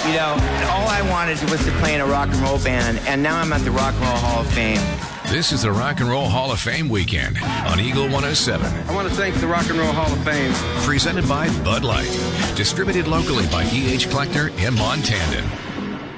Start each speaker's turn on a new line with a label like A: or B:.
A: You know, all I wanted was to play in a rock and roll band, and now I'm at the Rock and Roll Hall of Fame.
B: This is the Rock and Roll Hall of Fame weekend on Eagle 107.
C: I want to thank the Rock and Roll Hall of Fame.
B: Presented by Bud Light. Distributed locally by E.H. Kleckner and Montandon.